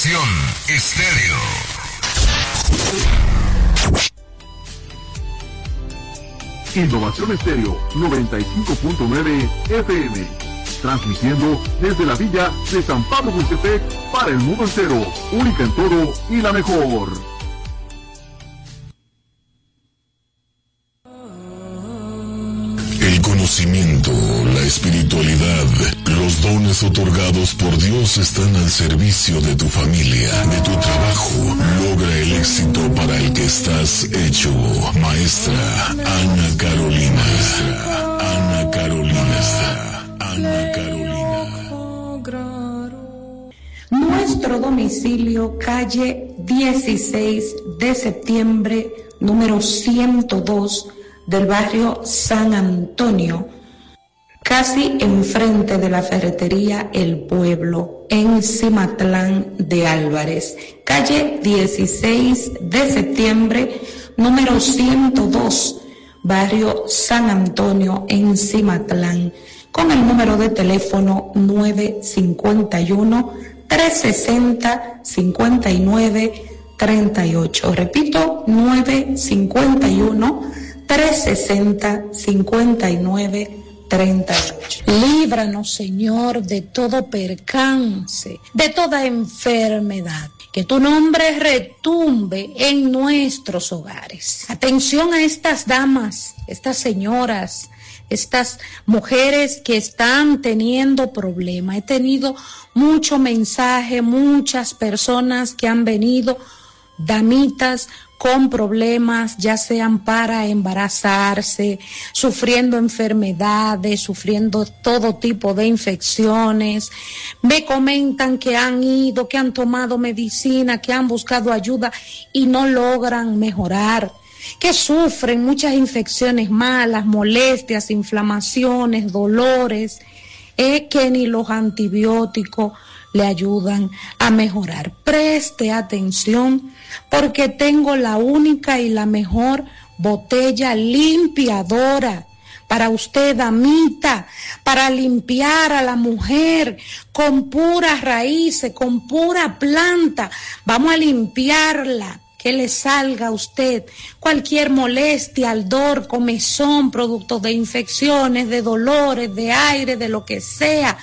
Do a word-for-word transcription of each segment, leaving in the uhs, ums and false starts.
Innovación Estéreo. Innovación Estéreo noventa y cinco punto nueve F M, transmitiendo desde la villa de San Pablo Huitepec para el mundo entero, única en todo y la mejor. El conocimiento, la espiritualidad, los dones otorgados por Dios están al servicio de tu familia, de tu trabajo. Logra el éxito para el que estás hecho. Maestra Ana Carolina. Maestra Ana Carolina. Maestra Ana Carolina. Nuestro domicilio, calle dieciséis de septiembre, número ciento dos, del barrio San Antonio, casi enfrente de la ferretería El Pueblo, en Cimatlán de Álvarez. Calle dieciséis de septiembre, número ciento dos, barrio San Antonio, en Cimatlán, con el número de teléfono nueve cinco uno, tres seis cero, cinco nueve tres ocho. Repito, nueve cinco uno, tres sesenta, cincuenta y nueve, treinta y ocho. Líbranos, Señor, de todo percance, de toda enfermedad. Que tu nombre retumbe en nuestros hogares. Atención a estas damas, estas señoras, estas mujeres que están teniendo problemas. He tenido mucho mensaje, muchas personas que han venido, damitas con problemas, ya sean para embarazarse, sufriendo enfermedades, sufriendo todo tipo de infecciones. Me comentan que han ido, que han tomado medicina, que han buscado ayuda y no logran mejorar, que sufren muchas infecciones malas, molestias, inflamaciones, dolores, eh, que ni los antibióticos le ayudan a mejorar. Preste atención, porque tengo la única y la mejor botella limpiadora para usted, damita, para limpiar a la mujer con puras raíces, con pura planta. Vamos a limpiarla, que le salga a usted cualquier molestia, ardor, comezón, producto de infecciones, de dolores, de aire, de lo que sea.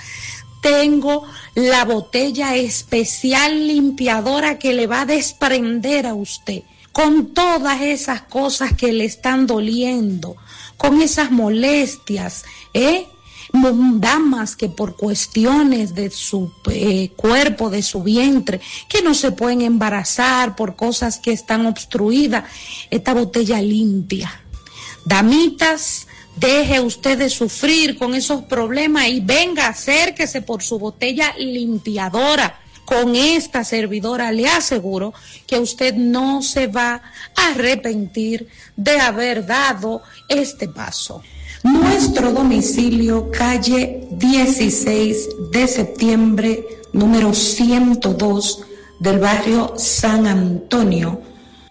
Tengo la botella especial limpiadora que le va a desprender a usted con todas esas cosas que le están doliendo, con esas molestias, ¿eh? Damas que por cuestiones de su eh, cuerpo, de su vientre, que no se pueden embarazar por cosas que están obstruidas, esta botella limpia. Damitas, deje usted de sufrir con esos problemas y venga, acérquese por su botella limpiadora. Con esta servidora le aseguro que usted no se va a arrepentir de haber dado este paso. Nuestro domicilio, calle dieciséis de septiembre, número ciento dos, del barrio San Antonio,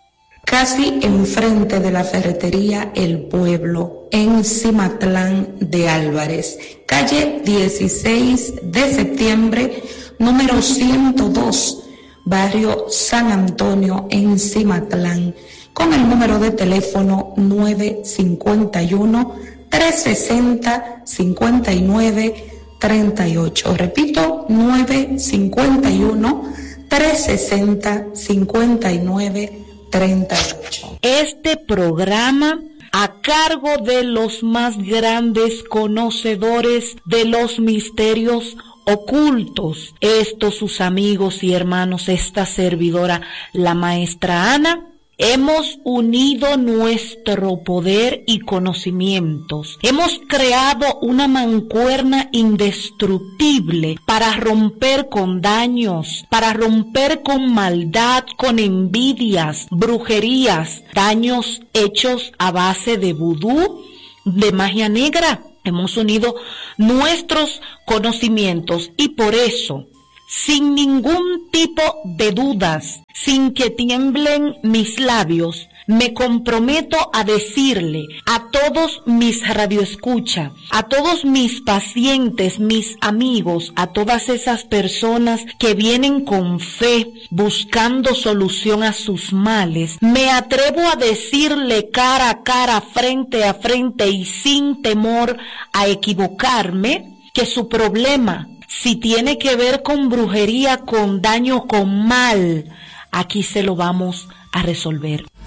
casi enfrente de la ferretería El Pueblo, en Cimatlán de Álvarez. Calle dieciséis de septiembre, número ciento dos, barrio San Antonio, en Cimatlán, con el número de teléfono nueve cinco uno, tres sesenta, cincuenta y nueve, treinta y ocho. Repito, nueve cinco uno, tres sesenta, cincuenta y nueve, treinta y ocho. Este programa a cargo de los más grandes conocedores de los misterios ocultos, estos sus amigos y hermanos, esta servidora, la maestra Ana. Hemos unido nuestro poder y conocimientos. Hemos creado una mancuerna indestructible para romper con daños, para romper con maldad, con envidias, brujerías, daños hechos a base de vudú, de magia negra. Hemos unido nuestros conocimientos y por eso, sin ningún tipo de dudas, sin que tiemblen mis labios, Me comprometo a decirle a todos mis radioescuchas, a todos mis pacientes, mis amigos, a todas esas personas que vienen con fe buscando solución a sus males, me atrevo a decirle cara a cara, frente a frente y sin temor a equivocarme, que su problema, si tiene que ver con brujería, con daño, con mal, aquí se lo vamos a resolver.